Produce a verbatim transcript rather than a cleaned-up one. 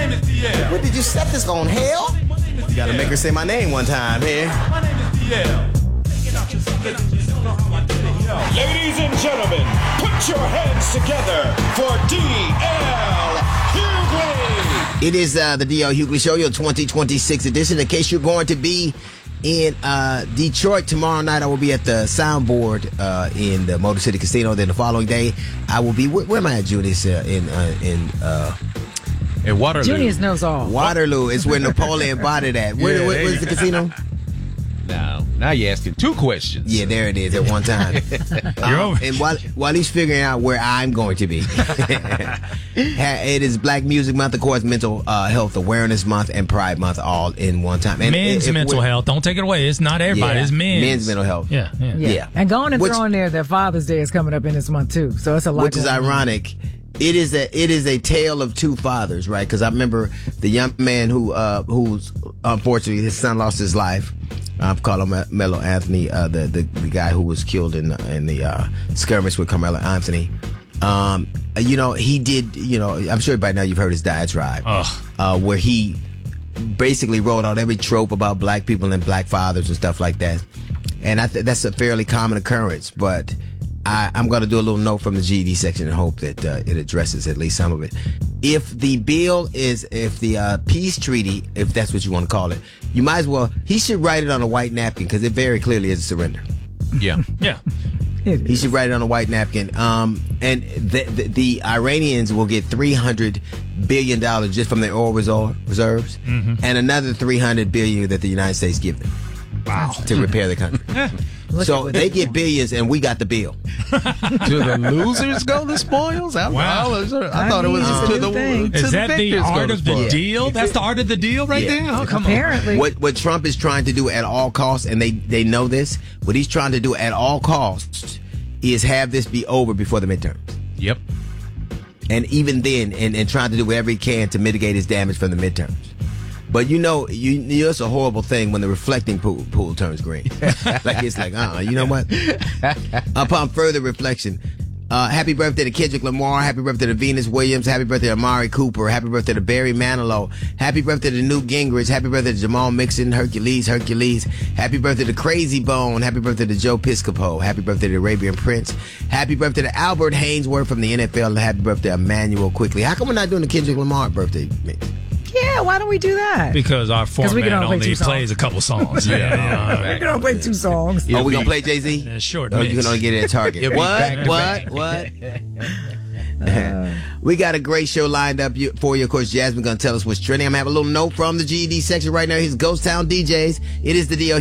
name is D L. What did you set this on, hell? You gotta make her say my name one time here. My name is D L. Ladies and gentlemen, put your hands together for D L Hughley. It is uh, the D L Hughley Show, your twenty twenty-six edition. In case you're going to be in uh, Detroit tomorrow night, I will be at the Soundboard uh, in the Motor City Casino. Then the following day, I will be, where, where am I at, Junius? Uh, in uh, in uh, in Waterloo. Junius knows all. Waterloo is where Napoleon bought it at. Where, Yeah, where, where's the casino? Now, now you're asking two questions. Yeah, there it is at one time. um, and while while he's figuring out where I'm going to be, it is Black Music Month, of course, Mental uh, Health Awareness Month, and Pride Month all in one time. And men's if mental health. Don't take it away. It's not everybody. Yeah, it's men's. Men's mental health. Yeah, yeah. Yeah. yeah. And go on and Which- throw in there that Father's Day is coming up in this month, too. So it's a lot Which is going on. ironic. It is a it is a tale of two fathers, right? Because I remember the young man who uh, who's unfortunately his son lost his life. I call him Mello Anthony, uh, the, the the guy who was killed in the, in the uh, skirmish with Carmelo Anthony. Um, you know, he did. You know, I'm sure by now you've heard his diatribe, uh, where he basically wrote out every trope about black people and black fathers and stuff like that. And I th- that's a fairly common occurrence, but I, I'm going to do a little note from the G E D section and hope that uh, it addresses at least some of it. If the bill is, if the uh, peace treaty, if that's what you want to call it, you might as well, he should write it on a white napkin because it very clearly is a surrender. Yeah. Yeah. He should write it on a white napkin. Um, and the, the, the Iranians will get three hundred billion dollars just from their oil resor- reserves Mm-hmm. and another three hundred billion dollars that the United States give them. Wow. To repair the country. So they get billions and we got the bill. To the losers go the spoils? I, Wow. I, was, I thought it was I mean, to it's a the, new thing. to Is the that the victors go art the of the spoils. deal? That's the art of the deal right Yeah. there? Oh, come on. Apparently. What what Trump is trying to do at all costs, and they, they know this, what he's trying to do at all costs is have this be over before the midterms. Yep. And even then, and, and trying to do whatever he can to mitigate his damage from the midterms. But you know, you, you know, it's a horrible thing when the reflecting pool, pool turns green. Like it's like, uh, you know what? Upon further reflection, uh, happy birthday to Kendrick Lamar. Happy birthday to Venus Williams. Happy birthday to Amari Cooper. Happy birthday to Barry Manilow. Happy birthday to Newt Gingrich. Happy birthday to Jamal Mixon, Hercules, Hercules. Happy birthday to Crazy Bone. Happy birthday to Joe Piscopo. Happy birthday to Arabian Prince. Happy birthday to Albert Hainsworth from the N F L. And happy birthday to Emmanuel Quickly. How come we're not doing the Kendrick Lamar birthday mix? Yeah, why don't we do that? Because our we can format only play only two songs. plays a couple songs. yeah, yeah. We're going to play two songs. Oh, we gonna play Jay-Z? Yeah, short Oh, you mix. can only get it at Target. It'll be back What? to What? back. What? We got a great show lined up you- for you. Of course, Jasmine gonna tell us what's trending. I'm gonna have a little note from the G E D section right now. Here's Ghost Town D Js. It is the D L